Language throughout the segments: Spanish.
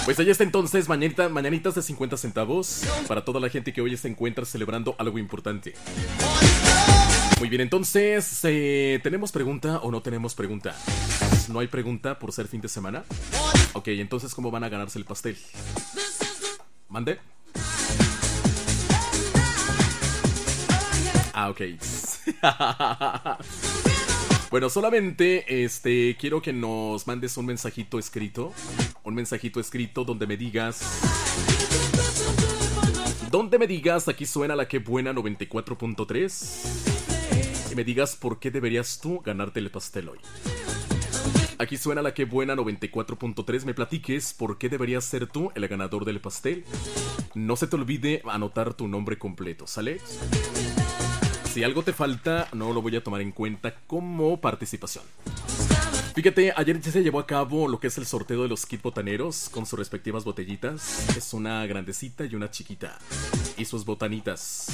Pues ahí está entonces, mañanitas de 50 centavos para toda la gente que hoy se encuentra celebrando algo importante. Muy bien, entonces, ¿tenemos pregunta o no tenemos pregunta? ¿No hay pregunta por ser fin de semana? Ok, entonces, ¿cómo van a ganarse el pastel? ¿Mande? Ah, ok. Bueno, solamente quiero que nos mandes un mensajito escrito. Un mensajito escrito donde me digas. Aquí suena la que buena 94.3. Y me digas por qué deberías tú ganarte el pastel hoy. Aquí suena la que buena 94.3. Me platiques por qué deberías ser tú el ganador del pastel. No se te olvide anotar tu nombre completo, ¿sale? Si algo te falta, no lo voy a tomar en cuenta como participación. Fíjate, ayer ya se llevó a cabo lo que es el sorteo de los kits botaneros con sus respectivas botellitas. Es una grandecita y una chiquita. Y sus botanitas.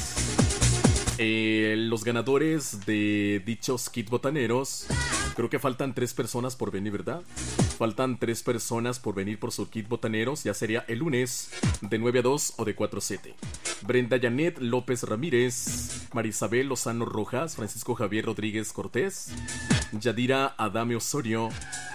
Los ganadores de dichos kits botaneros, creo que faltan 3 personas por venir, ¿verdad? Faltan 3 personas por venir por su kit botaneros. Ya sería el lunes de 9 a 2 o de 4 a 7. Brenda Janet López Ramírez, Marisabel Lozano Rojas, Francisco Javier Rodríguez Cortés, Yadira Adame Osorio,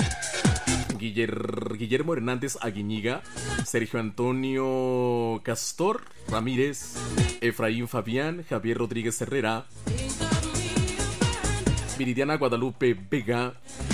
Guillermo Hernández Aguiñiga, Sergio Antonio Castor Ramírez, Efraín Fabián, Javier Rodríguez Herrera, Viridiana Guadalupe Vega,